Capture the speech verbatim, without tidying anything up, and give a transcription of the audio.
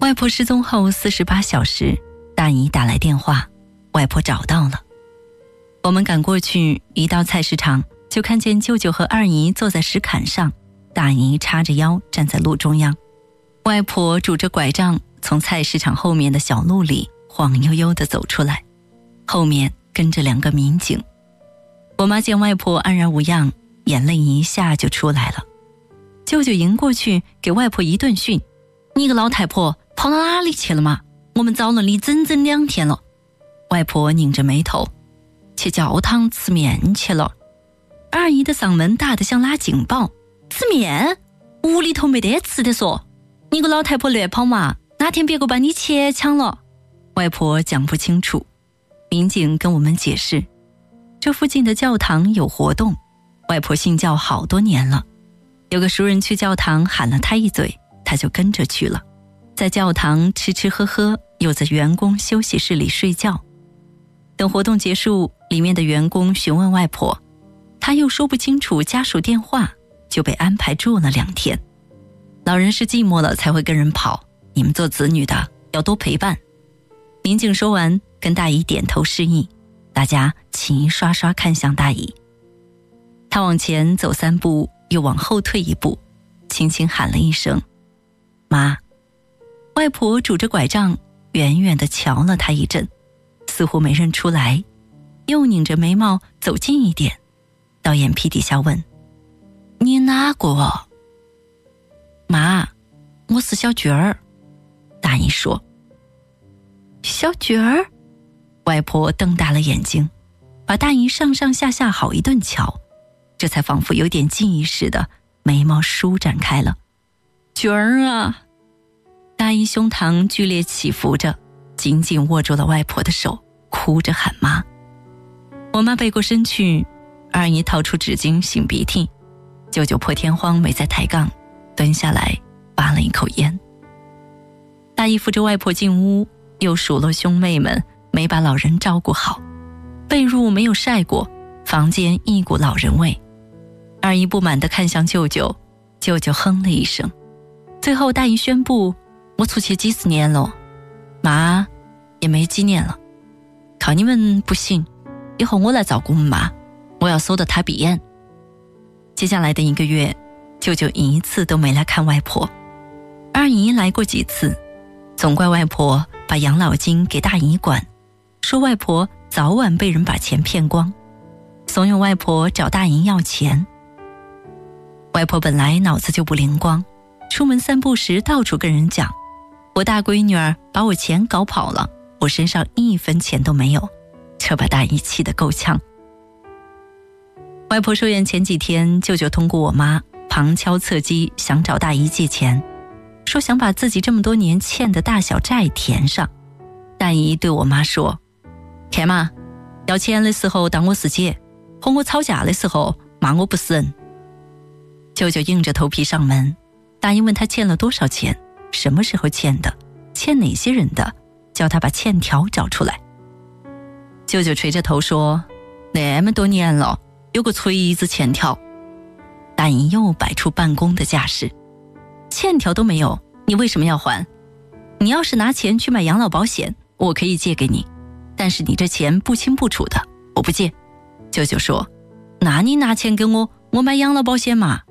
外婆失踪后四十八小时，大姨打来电话，外婆找到了。我们赶过去，一到菜市场就看见舅舅和二姨坐在石坎上，大姨叉着腰站在路中央，外婆拄着拐杖从菜市场后面的小路里晃悠悠地走出来，后面跟着两个民警。我妈见外婆安然无恙，眼泪一下就出来了。舅舅迎过去给外婆一顿训：你个老太婆跑到哪里去了吗？我们找了你整整两天了。外婆拧着眉头：去教堂吃面去了。二姨的嗓门大得像拉警报：吃面？屋里头没得吃的说，你个老太婆乱跑嘛，哪天别个把你钱抢了。外婆讲不清楚，民警跟我们解释，这附近的教堂有活动，外婆信教好多年了，有个熟人去教堂喊了她一嘴，她就跟着去了，在教堂吃吃喝喝，又在员工休息室里睡觉。等活动结束，里面的员工询问外婆，她又说不清楚家属电话，就被安排住了两天。老人是寂寞了才会跟人跑，你们做子女的要多陪伴。民警说完，跟大姨点头示意，大家齐刷刷看向大姨。她往前走三步，又往后退一步，轻轻喊了一声妈。外婆拄着拐杖远远地瞧了她一阵，似乎没认出来，又拧着眉毛走近一点，到眼皮底下问：你哪个？妈，我是小娟儿。大姨说。小娟儿？外婆瞪大了眼睛，把大姨上上下下好一顿瞧，这才仿佛有点记忆似的，眉毛舒展开了。娟儿啊！大姨胸膛剧烈起伏着，紧紧握住了外婆的手，哭着喊妈。我妈背过身去，二姨掏出纸巾擤鼻涕，舅舅破天荒没在抬杠，蹲下来扒了一口烟。大姨扶着外婆进屋，又数落兄妹们没把老人照顾好，被褥没有晒过，房间一股老人味。二姨不满地看向舅舅，舅舅哼了一声。最后大姨宣布，我出去几十年了，妈也没几年了，靠你们不行，以后我来照顾我们妈，我要守到她闭眼。接下来的一个月，舅舅一次都没来看外婆，二姨来过几次，总怪外婆把养老金给大姨管，说外婆早晚被人把钱骗光，怂恿外婆找大姨要钱。外婆本来脑子就不灵光，出门散步时到处跟人讲，我大闺女儿把我钱搞跑了，我身上一分钱都没有，这把大姨气得够呛。外婆住院前几天，舅舅通过我妈旁敲侧击想找大姨借钱，说想把自己这么多年欠的大小债填上。大姨对我妈说，看嘛，要钱的时候当我是姐，和我吵架的时候骂我不是人。舅舅硬着头皮上门，大姨问他欠了多少钱，什么时候欠的，欠哪些人的，叫他把欠条找出来。舅舅垂着头说，那么多年了，有个锤子欠条。大姨又摆出办公的架势，欠条都没有，你为什么要还？你要是拿钱去买养老保险，我可以借给你，但是你这钱不清不楚的，我不借。舅舅说，那你拿钱给我，我买养老保险嘛。